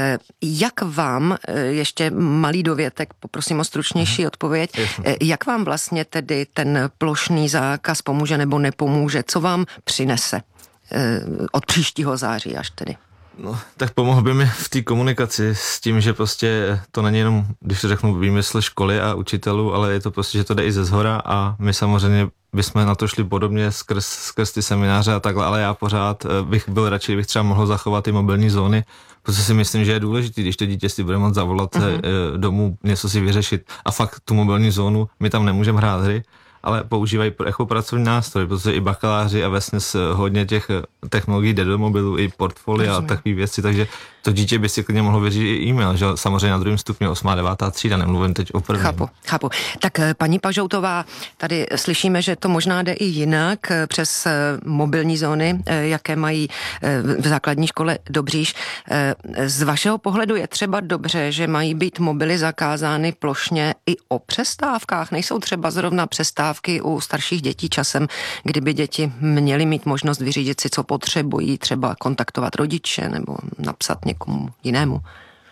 Jak vám, ještě malý dovětek, poprosím o stručnější odpověď, jak vám vlastně tedy ten plošný zákaz pomůže nebo nepomůže? Co vám přinese od příštího září až tedy? No, tak pomohl by mi v té komunikaci s tím, že prostě to není jenom, když to řeknu, výmysl školy a učitelů, ale je to prostě, že to jde i ze zhora a my samozřejmě bychom na to šli podobně skrz ty semináře a takhle, ale já pořád bych byl radši, kdybych třeba mohl zachovat ty mobilní zóny, protože si myslím, že je důležitý, když to dítě si bude moct zavolat domů, něco si vyřešit a fakt tu mobilní zónu, my tam nemůžeme hrát hry, ale používají jako pracovní nástroj, protože i bakaláři a vesměs hodně těch technologií jde do mobilu, i portfolia a takové věci, takže to dítě by si klidně mohlo vyřídit i e-mail, že samozřejmě na druhém stupni 8. a 9. třída, nemluvím teď o prvním. Chápu. Tak paní Pažoutová, tady slyšíme, že to možná jde i jinak přes mobilní zóny, jaké mají v základní škole Dobříš. Z vašeho pohledu je třeba dobře, že mají být mobily zakázány plošně i o přestávkách? Nejsou třeba zrovna přestávky u starších dětí časem, kdyby děti měly mít možnost vyřídit si, co potřebují, třeba kontaktovat rodiče nebo napsat někomu jinému?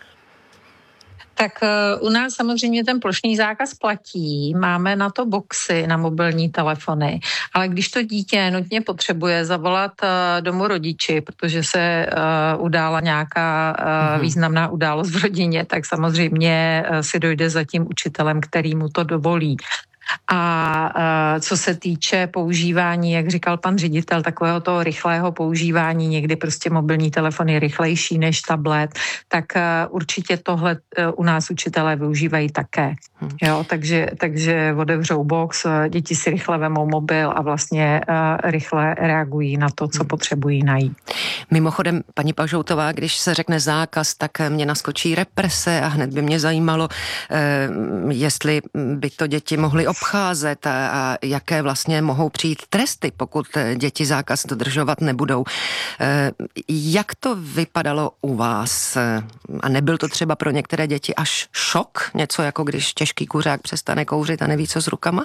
Tak u nás samozřejmě ten plošný zákaz platí, máme na to boxy na mobilní telefony, ale když to dítě nutně potřebuje zavolat domů rodiči, protože se udála nějaká významná událost v rodině, tak samozřejmě si dojde za tím učitelem, který mu to dovolí. A co se týče používání, jak říkal pan ředitel, takového toho rychlého používání, někdy prostě mobilní telefon je rychlejší než tablet, tak určitě tohle u nás učitelé využívají také. Jo, takže otevřou box, děti si rychle vemou mobil a vlastně rychle reagují na to, co potřebují najít. Mimochodem, paní Pažoutová, když se řekne zákaz, tak mě naskočí represe a hned by mě zajímalo, jestli by to děti mohly obcházet a jaké vlastně mohou přijít tresty, pokud děti zákaz dodržovat nebudou. Jak to vypadalo u vás? A nebyl to třeba pro některé děti až šok? Něco jako když těžký kuřák přestane kouřit a neví, co s rukama?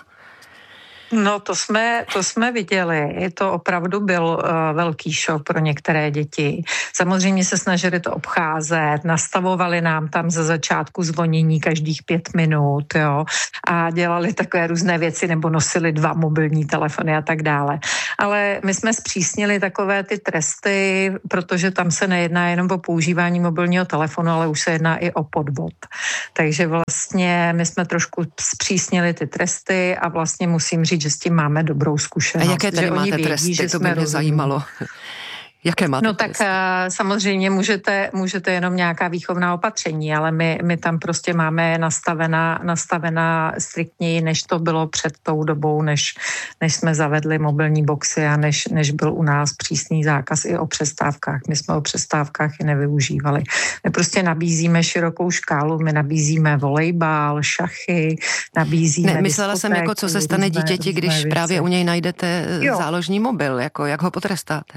No to jsme viděli, to opravdu byl velký šok pro některé děti. Samozřejmě se snažili to obcházet, nastavovali nám tam ze začátku zvonění každých 5 minut, jo, a dělali takové různé věci nebo nosili 2 mobilní telefony a tak dále. Ale my jsme zpřísnili takové ty tresty, protože tam se nejedná jenom o používání mobilního telefonu, ale už se jedná i o podvod. Takže vlastně my jsme trošku zpřísnili ty tresty a vlastně musím říct, že s tím máme dobrou zkušenost. A jaké tady máte tresty? To by mě zajímalo. Jaké máte? No tak samozřejmě můžete jenom nějaká výchovná opatření, ale my tam prostě máme nastavená striktněji, než to bylo před tou dobou, než jsme zavedli mobilní boxy a než byl u nás přísný zákaz i o přestávkách. My jsme o přestávkách i nevyužívali. My prostě nabízíme širokou škálu, my nabízíme volejbal, šachy, nabízíme myslela jsem, jako co se stane dítěti, když věci. Právě u něj najdete záložní mobil, jako jak ho potrestáte?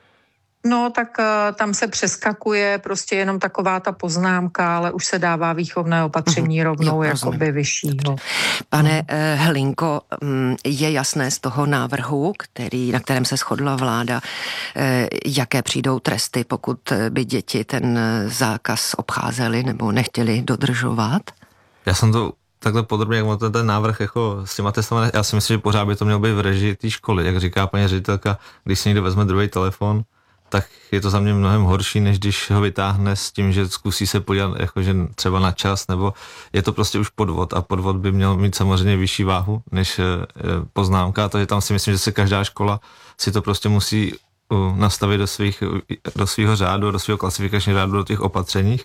No, tak tam se přeskakuje prostě jenom taková ta poznámka, ale už se dává výchovné opatření rovnou jakoby vyššího. Pane Hlinko, je jasné z toho návrhu, na kterém se shodla vláda, jaké přijdou tresty, pokud by děti ten zákaz obcházely nebo nechtěli dodržovat? Já jsem to takhle podrobně, jak ten návrh jako s těma testama, já si myslím, že pořád by to mělo být v režii té školy. Jak říká paní ředitelka, když si někdo vezme druhý telefon, tak je to za mě mnohem horší, než když ho vytáhne s tím, že zkusí se podívat jakože třeba na čas, nebo je to prostě už podvod a podvod by měl mít samozřejmě vyšší váhu než poznámka, takže tam si myslím, že se každá škola si to prostě musí nastavit do svého řádu, do svého klasifikačního řádu, do těch opatřeních.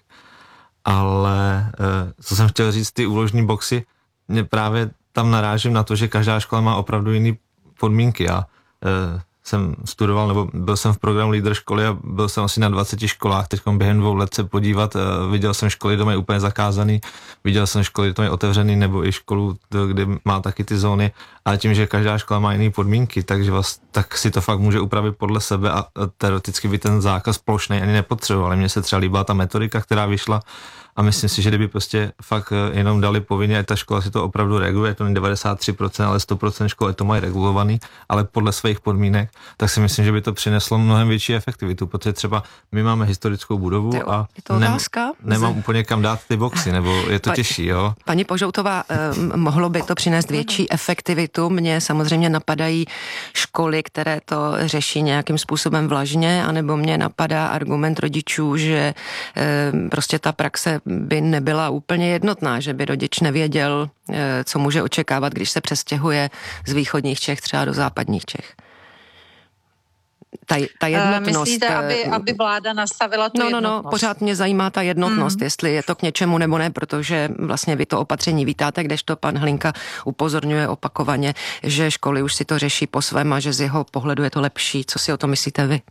Ale co jsem chtěl říct, ty úložní boxy, mě právě tam narážím na to, že každá škola má opravdu jiné podmínky. Já jsem studoval, nebo byl jsem v programu Lídr školy a byl jsem asi na 20 školách, teď během 2 let se podívat, viděl jsem školy, kde mají úplně zakázaný, viděl jsem školy, kde to mají otevřený, nebo i školu, kde má taky ty zóny, ale tím, že každá škola má jiné podmínky, takže tak si to fakt může upravit podle sebe a teoreticky by ten zákaz plošnej ani nepotřeboval. Mně se třeba líbila ta metodika, která vyšla a myslím si, že kdyby prostě fakt jenom dali povinně, a ta škola si to opravdu reguluje, to není 93%, ale 100% školy to mají regulovaný, ale podle svých podmínek, tak si myslím, že by to přineslo mnohem větší efektivitu, protože třeba my máme historickou budovu a nemám úplně kam dát ty boxy, nebo je to těžší, jo? Paní Požoutová, mohlo by to přinést větší efektivitu? Mně samozřejmě napadají školy, které to řeší nějakým způsobem vlažně, anebo mě napadá argument rodičů, že prostě ta praxe by nebyla úplně jednotná, že by rodič nevěděl, co může očekávat, když se přestěhuje z východních Čech třeba do západních Čech. Ta jednotnost. Myslíte, aby vláda nastavila tu jednotnost? No, pořád mě zajímá ta jednotnost, jestli je to k něčemu nebo ne, protože vlastně vy to opatření vítáte, kdežto pan Hlinka upozorňuje opakovaně, že školy už si to řeší po svém a že z jeho pohledu je to lepší. Co si o to myslíte vy?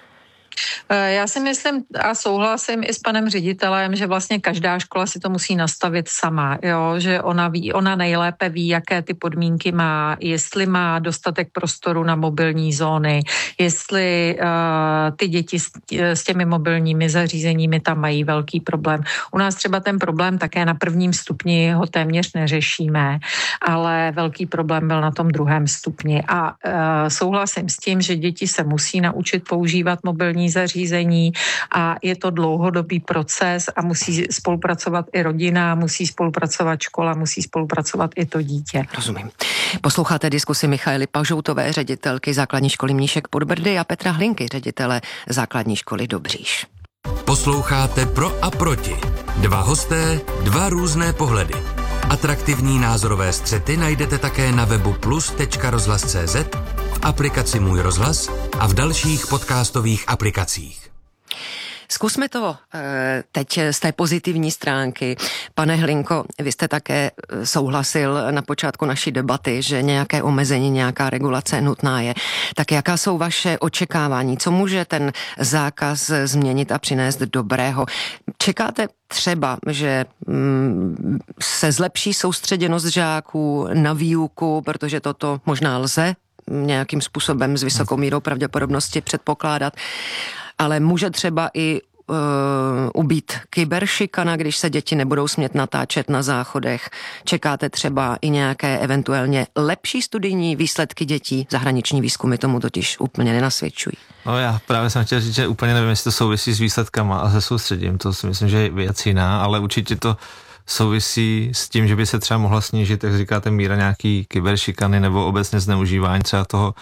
Já si myslím a souhlasím i s panem ředitelem, že vlastně každá škola si to musí nastavit sama, jo? Že ona nejlépe ví, jaké ty podmínky má, jestli má dostatek prostoru na mobilní zóny, jestli ty děti s těmi mobilními zařízeními tam mají velký problém. U nás třeba ten problém také na prvním stupni ho téměř neřešíme, ale velký problém byl na tom druhém stupni a souhlasím s tím, že děti se musí naučit používat mobilní zařízení a je to dlouhodobý proces a musí spolupracovat i rodina, musí spolupracovat škola, musí spolupracovat i to dítě. Rozumím. Posloucháte diskusi Michaely Požoutové, ředitelky základní školy Mníšek pod Brdy a Petra Hlinky, ředitele základní školy Dobříš. Posloucháte Pro a proti. Dva hosté, dva různé pohledy. Atraktivní názorové střety najdete také na webu plus.rozhlas.cz, v aplikaci Můj rozhlas a v dalších podcastových aplikacích. Zkusme to teď z té pozitivní stránky. Pane Hlinko, vy jste také souhlasil na počátku naší debaty, že nějaké omezení, nějaká regulace nutná je. Tak jaká jsou vaše očekávání? Co může ten zákaz změnit a přinést dobrého? Čekáte třeba, že se zlepší soustředěnost žáků na výuku, protože toto možná lze nějakým způsobem s vysokou mírou pravděpodobnosti předpokládat, ale může třeba i ubít kyberšikana, když se děti nebudou smět natáčet na záchodech. Čekáte třeba i nějaké eventuálně lepší studijní výsledky dětí? Zahraniční výzkumy tomu totiž úplně nenasvědčují. No já právě jsem chtěl říct, že úplně nevím, jestli to souvisí s výsledkama a se soustředím. To si myslím, že je věc jiná, ale určitě to souvisí s tím, že by se třeba mohla snížit, jak říkáte, míra nějaký kyberšikany nebo obecně zneužívání třeba toho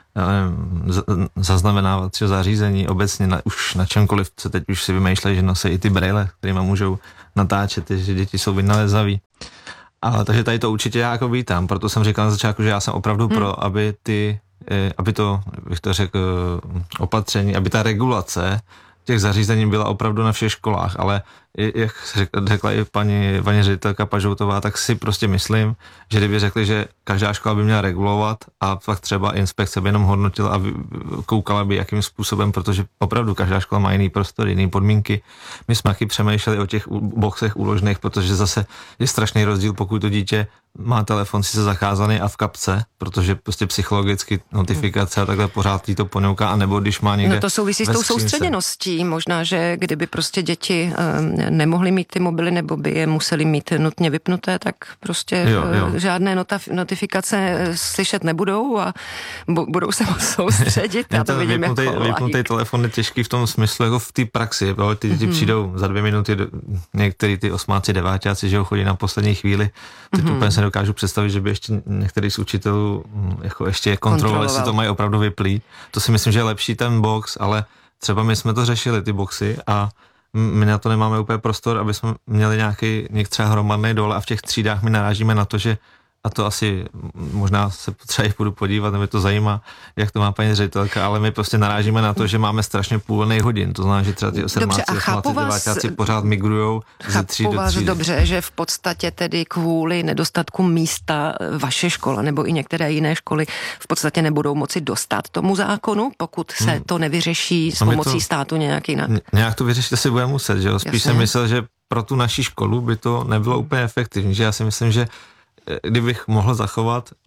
zaznamenávacího zařízení obecně už na čemkoliv, co teď už si vymýšlejí, že nosí i ty brejle, kterýma můžou natáčet, že děti jsou vynalezaví. Ale takže tady to určitě já jako vítám, proto jsem říkal na začátku, že já jsem opravdu pro, aby to, bych to řekl, opatření, aby ta regulace těch zařízení byla opravdu na všech školách, ale jak řekla i paní ředitelka Pažoutová, tak si prostě myslím, že kdyby řekli, že každá škola by měla regulovat a pak třeba inspekce by jenom hodnotila a koukala by jakým způsobem, protože opravdu každá škola má jiný prostor, jiný podmínky. My jsme taky přemýšleli o těch boxech úložných, protože zase je strašný rozdíl, pokud to dítě má telefon sice zakázaný a v kapce, protože prostě psychologicky notifikace a takhle pořád jí to ponouká, anebo když má někde. No to souvisí s tou soustředěností. Možná, že kdyby prostě děti nemohly mít ty mobily, nebo by je museli mít nutně vypnuté, tak prostě žádné notifikace slyšet nebudou a budou se soustředit. Já to vidím jako vypnutý telefon je těžký v tom smyslu, jako v té praxi. Ty děti přijdou za 2 minuty, některý ty 8, 9, že chodí na poslední chvíli. Teď úplně se dokážu představit, že by ještě některý z učitelů jako ještě kontrolovali, jestli to mají opravdu vyplý. To si myslím, že je lepší ten box, ale třeba my jsme to řešili, ty boxy, a my na to nemáme úplně prostor, aby jsme měli nějaký třeba hromadný dole a v těch třídách my narážíme na to, že a to asi možná se třeba budu podívat, mě to zajímá, jak to má paní ředitelka, ale my prostě narážíme na to, že máme strašně půlnej hodin. To znamená, že třeba ty 17, 18, 19 pořád migrujou ze třídy do třídy. Dobře, že v podstatě tedy kvůli nedostatku místa vaše škola nebo i některé jiné školy v podstatě nebudou moci dostat tomu zákonu, pokud se to nevyřeší s pomocí státu nějak jinak. Nějak to vyřešit si bude muset, že jo? Spíš jsem myslel, že pro tu naši školu by to nebylo úplně efektivní, že já si myslím, že kdybych mohl zachovat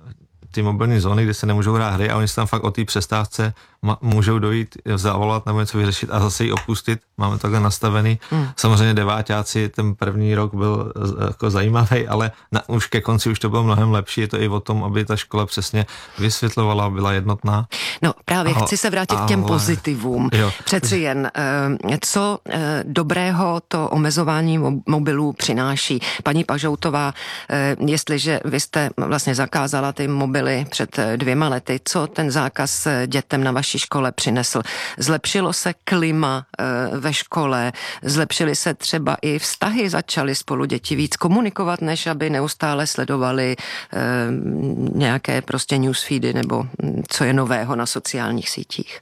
ty mobilní zóny, kde se nemůžou hrát hry a oni se tam fakt o té přestávce můžou dojít, zavolat nebo něco vyřešit a zase ji opustit. Máme takhle nastavený. Samozřejmě deváťáci, ten první rok byl jako zajímavý, ale už ke konci už to bylo mnohem lepší. Je to i o tom, aby ta škola přesně vysvětlovala, byla jednotná. No právě chci se vrátit k těm pozitivům. Jo. Přeci jen, co dobrého to omezování mobilů přináší? Paní Pažoutová, jestliže vy jste vlastně zakázala ty mobily před 2 lety, co ten zákaz dětem na vaší škole přinesl? Zlepšilo se klima ve škole, zlepšily se třeba i vztahy, začaly spolu děti víc komunikovat, než aby neustále sledovali nějaké prostě newsfeedy nebo co je nového na sociálních sítích?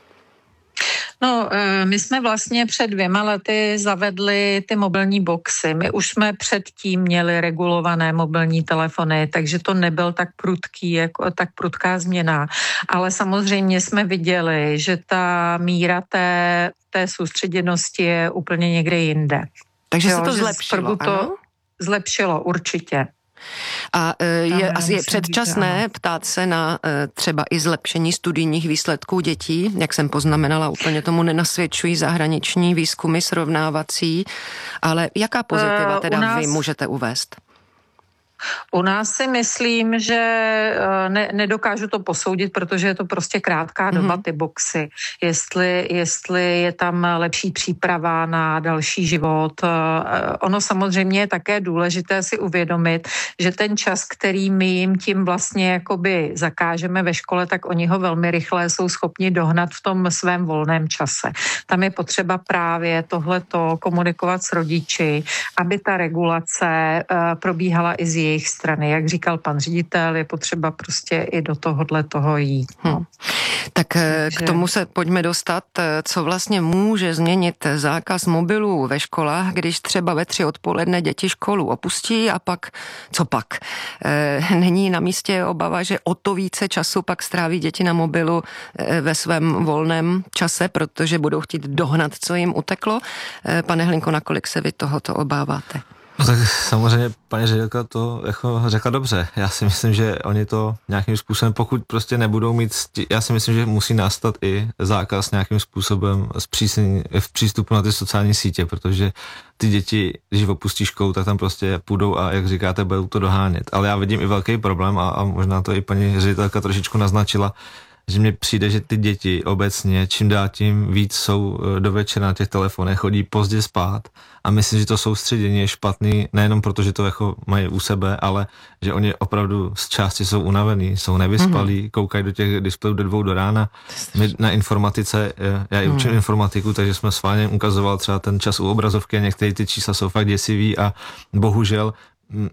No, my jsme vlastně před 2 lety zavedli ty mobilní boxy. My už jsme předtím měli regulované mobilní telefony, takže to nebyl tak prudká změna. Ale samozřejmě jsme viděli, že ta míra té soustředěnosti je úplně někde jinde. Takže se to zlepšilo, ano? Zlepšilo, určitě. A je předčasné ptát se na třeba i zlepšení studijních výsledků dětí, jak jsem poznamenala, úplně tomu nenasvědčují zahraniční výzkumy srovnávací, ale jaká pozitiva teda vy můžete uvést? U nás si myslím, že nedokážu to posoudit, protože je to prostě krátká doba, ty boxy. Jestli je tam lepší příprava na další život. Ono samozřejmě je také důležité si uvědomit, že ten čas, který my jim tím vlastně jakoby zakážeme ve škole, tak oni ho velmi rychle jsou schopni dohnat v tom svém volném čase. Tam je potřeba právě tohleto komunikovat s rodiči, aby ta regulace probíhala i z jejich strany. Jak říkal pan ředitel, je potřeba prostě i do tohohle toho jít. No. Tak k tomu se pojďme dostat, co vlastně může změnit zákaz mobilů ve školách, když třeba ve 3 odpoledne děti školu opustí a pak, co pak? Není na místě obava, že o to více času pak stráví děti na mobilu ve svém volném čase, protože budou chtít dohnat, co jim uteklo? Pane Hlinko, nakolik se vy tohoto obáváte? No tak samozřejmě paní ředitelka to jako řekla dobře. Já si myslím, že oni to nějakým způsobem, pokud prostě nebudou mít, já si myslím, že musí nastat i zákaz nějakým způsobem v přístupu na ty sociální sítě, protože ty děti, když opustí školu, tak tam prostě půjdou a jak říkáte, budou to dohánět. Ale já vidím i velký problém a možná to i paní ředitelka trošičku naznačila, že mně přijde, že ty děti obecně čím dál tím víc jsou do večera na těch telefonech, chodí pozdě spát a myslím, že to soustředění je špatný, nejenom proto, že to jako mají u sebe, ale že oni opravdu z části jsou unavený, jsou nevyspalí, koukají do těch displejů do 2 do rána. My na informatice, já i učím informatiku, takže jsme s Váněm ukazoval třeba ten čas u obrazovky a některé ty čísla jsou fakt děsivý a bohužel